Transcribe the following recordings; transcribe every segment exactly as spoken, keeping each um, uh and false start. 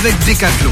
avec Decathlon.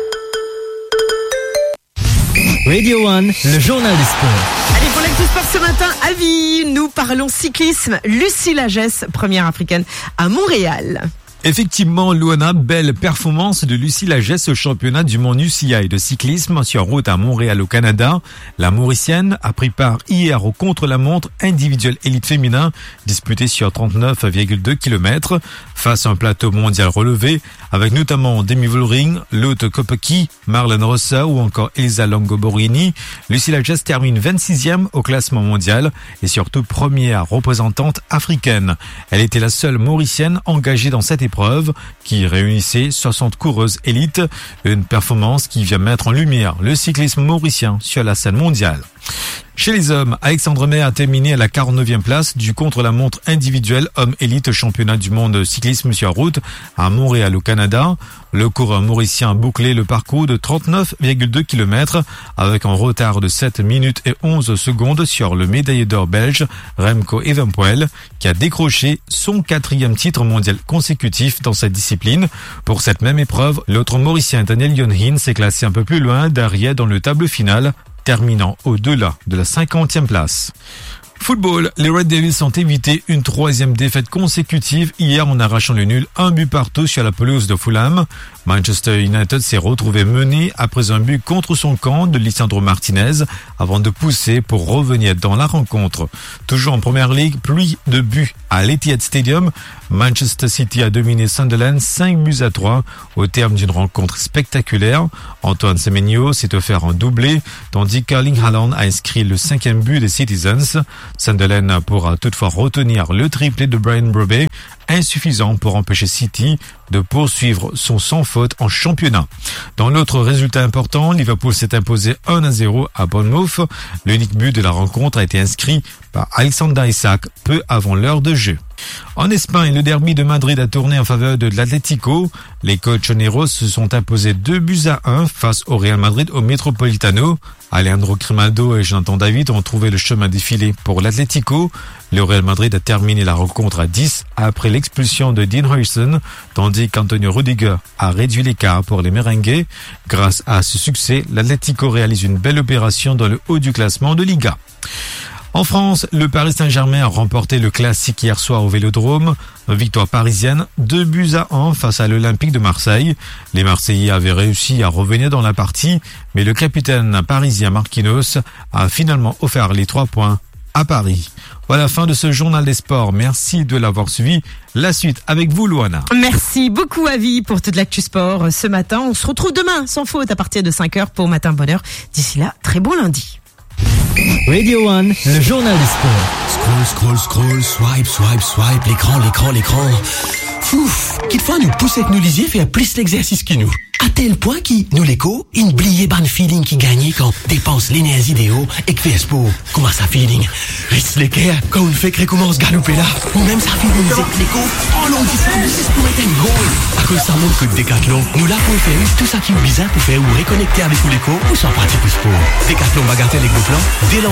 Radio One, le journal des sports. Allez, pour l'actu sport ce matin, avis, nous parlons cyclisme. Lucie Lagesse, première africaine à Montréal. Effectivement, Luana, belle performance de Lucie Lagesse au championnat du monde U C I de cyclisme sur route à Montréal au Canada. La Mauricienne a pris part hier au contre-la-montre individuel élite féminin disputé sur trente-neuf virgule deux kilomètres face à un plateau mondial relevé avec notamment Demi Vollering, Lotte Kopecky, Marlene Rossa ou encore Elisa Longo-Borghini. Lucie Lagesse termine vingt-sixième au classement mondial et surtout première représentante africaine. Elle était la seule Mauricienne engagée dans cette épreuve qui réunissait soixante coureuses élites, une performance qui vient mettre en lumière le cyclisme mauricien sur la scène mondiale. Chez les hommes, Alexandre May a terminé à la quarante-neuvième place du contre-la-montre individuel homme élite championnat du monde de cyclisme sur route à Montréal au Canada. Le coureur mauricien a bouclé le parcours de trente-neuf virgule deux kilomètres avec un retard de sept minutes et onze secondes sur le médaillé d'or belge Remco Evenepoel qui a décroché son quatrième titre mondial consécutif dans cette discipline. Pour cette même épreuve, l'autre mauricien Daniel Yonhin s'est classé un peu plus loin derrière dans le tableau final, terminant au-delà de la cinquantième place. Football, les Red Devils ont évité une troisième défaite consécutive hier en arrachant le nul un but partout sur la pelouse de Fulham. Manchester United s'est retrouvé mené après un but contre son camp de Lisandro Martinez avant de pousser pour revenir dans la rencontre. Toujours en première ligue, pluie de buts à l'Etihad Stadium. Manchester City a dominé Sunderland cinq buts à trois au terme d'une rencontre spectaculaire. Antoine Semenyo s'est offert un doublé, tandis qu'Erling Haaland a inscrit le cinquième but des Citizens. Sunderland pourra toutefois retenir le triplé de Brian Brobey, insuffisant pour empêcher City de poursuivre son sans faute en championnat. Dans l'autre résultat important, Liverpool s'est imposé un à zéro à Bournemouth. L'unique but de la rencontre a été inscrit par Alexander Isak peu avant l'heure de jeu. En Espagne, le derby de Madrid a tourné en faveur de l'Atlético. Les colchoneros se sont imposés deux buts à un face au Real Madrid au Metropolitano. Alejandro Grimaldo et Jonathan David ont trouvé le chemin défilé pour l'Atlético. Le Real Madrid a terminé la rencontre à dix après l'expulsion de Dean Huijsen, tandis qu'Antonio Rudiger a réduit l'écart pour les merengues. Grâce à ce succès, l'Atlético réalise une belle opération dans le haut du classement de Liga. En France, le Paris Saint-Germain a remporté le classique hier soir au Vélodrome. Victoire parisienne, deux buts à un face à l'Olympique de Marseille. Les Marseillais avaient réussi à revenir dans la partie, mais le capitaine parisien Marquinhos a finalement offert les trois points à Paris. Voilà la fin de ce journal des sports. Merci de l'avoir suivi. La suite avec vous, Luana. Merci beaucoup, Avi, pour toute l'actu sport ce matin. On se retrouve demain, sans faute, à partir de cinq heures pour Matin Bonheur. D'ici là, très bon lundi. Radio One, le journal des sports. Scroll, scroll, scroll, swipe, swipe, swipe, l'écran, l'écran, l'écran. Fouf, qu'il fois nous pousse avec nous lisier faire plus l'exercice qui nous. À tel point qui, nous l'écho, une bliée ban feeling qui gagne quand dépense l'énergie idéaux et que fait sport. Comment ça feeling? Reste l'équerre quand on fait que recommence galoper là. Ou même ça feeling avec l'écho. Oh non, dis ça, c'est pour mettre une goal. À cause ça montre que Decathlon, nous là pour faire tout ça qui est bizarre pour faire ou reconnecter avec l'écho ou sans pratique pour sport. Decathlon bagatelle avec vos plans, dès